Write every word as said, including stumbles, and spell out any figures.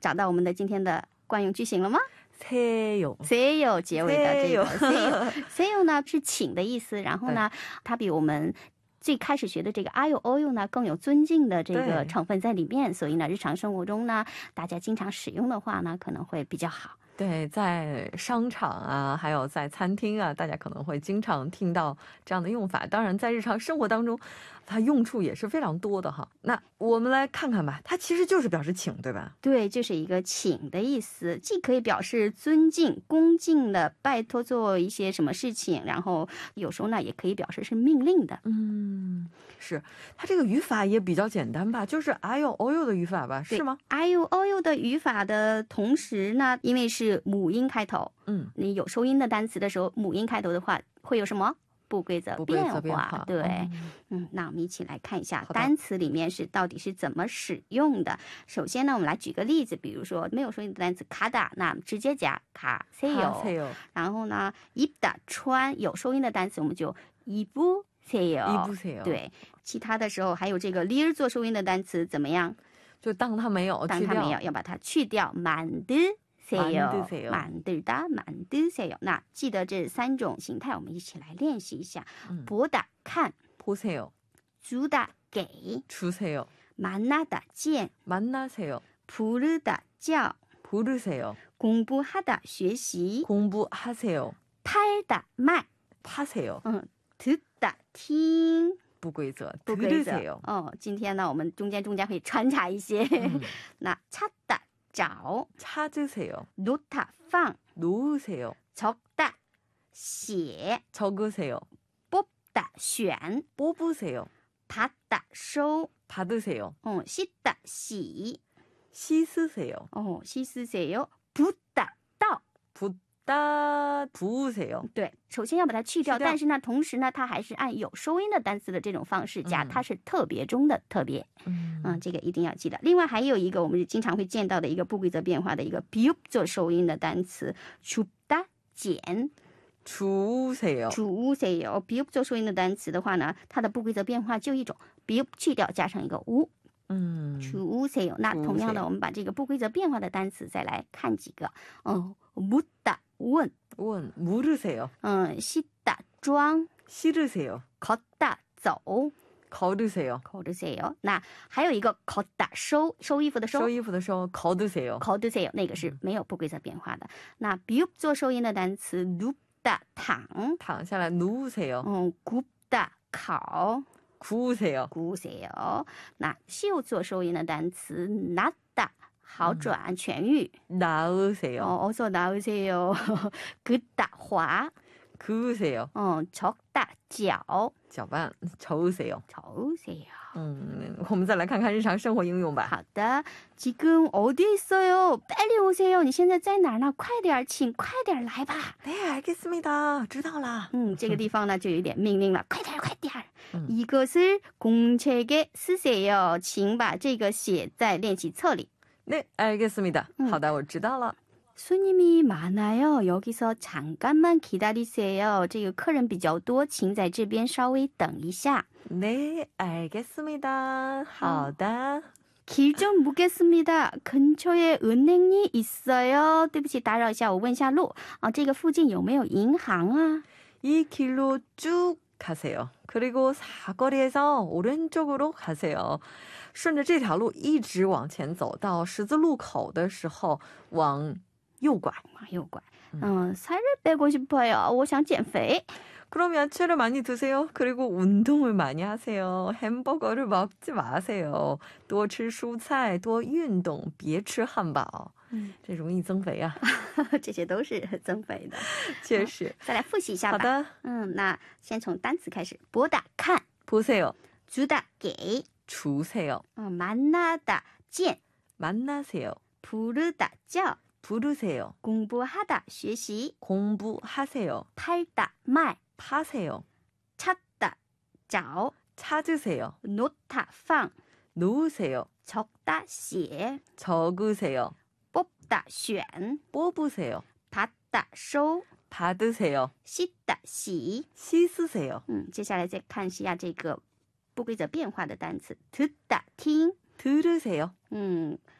找到我们的今天的惯用句型了吗？ 세요 세요 结尾的这个 세요 세요 呢是请的意思，然后呢它比我们最开始学的这个 아유 어유 呢更有尊敬的这个成分在里面，所以呢日常生活中呢大家经常使用的话呢可能会比较好。 对，在商场啊还有在餐厅啊大家可能会经常听到这样的用法，当然在日常生活当中它用处也是非常多的哈。那我们来看看吧，它其实就是表示请对吧？ 对，就是一个请的意思，既可以表示尊敬恭敬的拜托做一些什么事情，然后有时候呢也可以表示是命令的。 嗯，是，它这个语法也比较简单吧，就是 아유 어유 的语法吧，是吗？ 아유 어유 的语法的同时呢，因为是母音开头，嗯，你有收音的单词的时候母音开头的话会有什么不规则变化？对，嗯，那我们一起来看一下单词里面是到底是怎么使用的。首先呢我们来举个例子，比如说没有收音的单词 가다， 那直接加 가세요， 然后呢 입다 穿，有收音的单词我们就 입으세요， 对，其他的时候还有这个 리을 做收音的单词怎么样？就当它没有，当它没有要把它去掉， 만드세요， 만들다 만드세요。 那记得这三种形态我们一起来练习一下。 보다 看 보세요， 주다给 주세요， 만나다 见 만나세요， 부르다 叫 부르세요， 공부하다 学习 공부하세요， 팔다 卖 파세요， 嗯，듣다 听不规则 들으세요。 哦，今天呢我们中间中间会穿插一些。 那 찾다 找 찾으세요， 놓다 放 놓으세요， 적다 写 적으세요， 뽑다 选 뽑으세요， 받다 收 받으세요， 어, 씻다 洗 씻으세요， 어, 씻으세요 붓다 倒 붓다 부으세요。 对，首先要把它去掉，但是呢同时呢它还是按有收音的单词的这种方式加，它是特别中的特别。嗯，这个一定要记得。另外还有一个我们经常会见到的一个不规则变化的一个 비읍 做收音的单词 줍다 剪 주우세요， 주우세요。 비읍 做收音的单词的话呢，它的不规则变化就一种， 비읍 去掉加上一个우， 嗯 주우세요。 那同样的我们把这个不规则变化的单词再来看几个。哦 묻다 问问 물으세요， 嗯 씻다 装 실으세요， 걷다 走 걸으세요， 걸으세요。 那还有一个 걷다 收，收衣服的收， 收衣服的收 거두세요， 거두세요， 那个是没有不规则变化的。那 비읍 做收音的单词 눕다 躺， 躺下来 누우세요， 嗯 굽다 烤 구우세요， 구우세요。 那 시옷 做收音的单词 낫다 好转痊愈 나으세요， 어, 어서 나으세요 긋다 滑 그으세요， 어, 적다 搅搅拌 저으세요， 저으세요。 嗯，我们再来看看日常生活应用吧。 好的， 지금 어디에 있어요? 빨리 오세요. 你现在在哪儿呢？快点，请快点来吧。 네, 알겠습니다. 知道啦。 嗯，这个地方呢就有点命令了，快点快点。 이것을 공책에 쓰세요. 请把这个写在练习册里。 네, 알겠습니다. 好的，我知道了。 손님이 많아요. 여기서 잠깐만 기다리세요. 这个客人比较多，请在这边稍微等一下。 네, 알겠습니다. 好的。 길 좀 묻겠습니다. 근처에 은행이 있어요. 对不起，打扰一下，我问一下路啊，这个附近有没有银行啊？ 이 길로 쭉 가세요. 그리고 사거리에서 오른쪽으로 가세요. 顺着这条路一直往前走，到十字路口的时候往右拐。 往右拐。嗯，살을 빼고 싶어요. 我想减肥。 그럼 야채를 많이 드세요. 그리고 운동을 많이 하세요. 햄버거를 먹지 마세요. 多吃蔬菜，多运动，别吃汉堡。 这容易增肥啊。 这些都是增肥的。 确实。 再来复习一下吧。 好的。 嗯，那先从单词开始。보다看 보세요. 주다给 주세요. 음, 만나다 见 만나세요. 부르다 叫 부르세요. 공부하다 学习 공부하세요. 팔다 卖 파세요. 찾다 找 찾으세요. 놓다 放 놓으세요. 적다 写 적으세요. 뽑다 选 뽑으세요. 받다 收 받으세요. 씻다 洗 씻으세요. 嗯，接下来再看一下这个不规则变化的单词 듣다 听 들으세요. 嗯